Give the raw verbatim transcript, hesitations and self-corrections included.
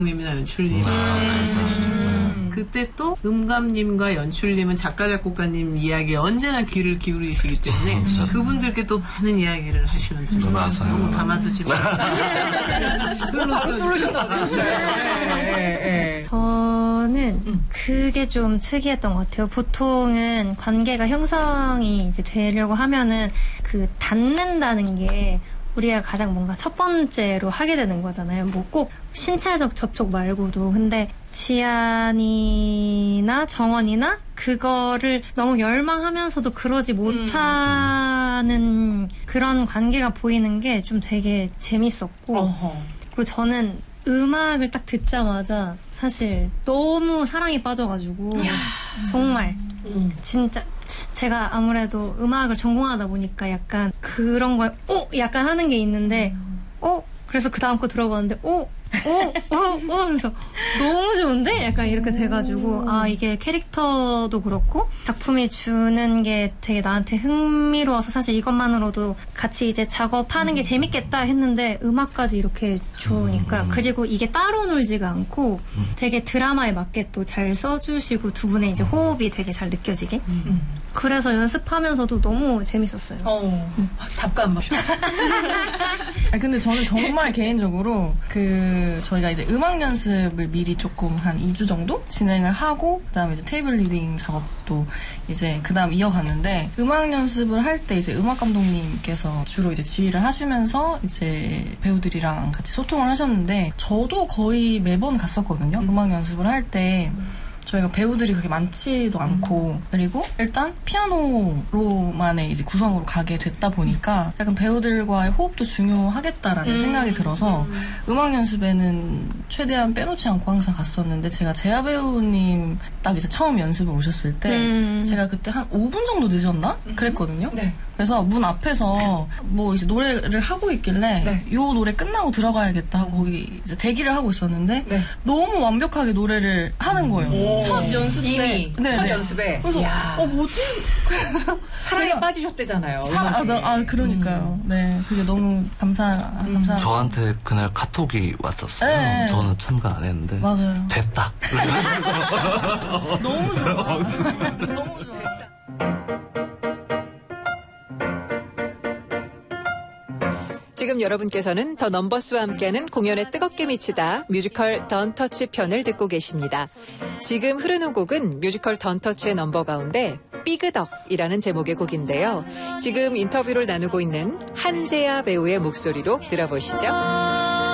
님이나 연출님. 아, 음. 그때 또 음감님과 연출님은 작가 작곡가님 이야기에 언제나 귀를 기울이시기 때문에 음. 그분들께 또 많은 이야기를 하시면 되죠. 맞아요. 너무 담아두지 마시고. 글로 솔루션은 어디 있어요? 예, 예, 예. 저는 음. 그게 좀 특이했던 것 같아요. 보통은 관계가 형성이 이제 되려고 하면은 그 닿는다는 게 우리가 가장 뭔가 첫 번째로 하게 되는 거잖아요. 뭐 꼭 신체적 접촉 말고도. 근데 지안이나 정원이나 그거를 너무 열망하면서도 그러지 못하는 음. 그런 관계가 보이는 게 좀 되게 재밌었고 어허. 그리고 저는 음악을 딱 듣자마자 사실 너무 사랑에 빠져가지고 야. 정말 음. 진짜 제가 아무래도 음악을 전공하다 보니까 약간 그런 거에 오! 약간 하는 게 있는데 오! 그래서 그 다음 거 들어봤는데 오! 오! 오! 오! 그래서 너무 좋은데? 약간 이렇게 돼가지고 아 이게 캐릭터도 그렇고 작품이 주는 게 되게 나한테 흥미로워서 사실 이것만으로도 같이 이제 작업하는 게 재밌겠다 했는데 음악까지 이렇게 좋으니까 그리고 이게 따로 놀지가 않고 되게 드라마에 맞게 또 잘 써주시고 두 분의 이제 호흡이 되게 잘 느껴지게 그래서 연습하면서도 너무 재밌었어요. 어, 음. 답가 안 맞죠? 아 근데 저는 정말 개인적으로 그 저희가 이제 음악 연습을 미리 조금 한 이 주 정도 진행을 하고 그다음에 이제 테이블 리딩 작업도 이제 그다음 이어갔는데 음악 연습을 할 때 이제 음악 감독님께서 주로 이제 지휘를 하시면서 이제 배우들이랑 같이 소통을 하셨는데 저도 거의 매번 갔었거든요. 음. 음악 연습을 할 때 저희가 배우들이 그렇게 많지도 않고 그리고 일단 피아노로만의 이제 구성으로 가게 됐다 보니까 약간 배우들과의 호흡도 중요하겠다라는 음. 생각이 들어서 음. 음악 연습에는 최대한 빼놓지 않고 항상 갔었는데 제가 재하 배우님 딱 이제 처음 연습을 오셨을 때 음. 제가 그때 한 오 분 정도 늦었나? 그랬거든요. 네. 그래서 문 앞에서 뭐 이제 노래를 하고 있길래 네. 요 노래 끝나고 들어가야겠다 하고 거기 이제 대기를 하고 있었는데 네. 너무 완벽하게 노래를 하는 거예요. 오. 첫 연습 때 이미 네, 첫 네. 연습에 그래서 이야. 어 뭐지? 그래서 사랑에 제가- 빠지셨대잖아요. 사, 아, 나- 아 그러니까요. 음. 네 그게 너무 감사 음. 감사. 저한테 그날 카톡이 왔었어요. 네. 저는 참가 안 했는데 맞아요. 됐다. 너무 좋아. 너무 좋아. 지금 여러분께서는 더 넘버스와 함께하는 공연에 뜨겁게 미치다 뮤지컬 던터치 편을 듣고 계십니다. 지금 흐르는 곡은 뮤지컬 던터치의 넘버 가운데 삐그덕이라는 제목의 곡인데요. 지금 인터뷰를 나누고 있는 한재아 배우의 목소리로 들어보시죠.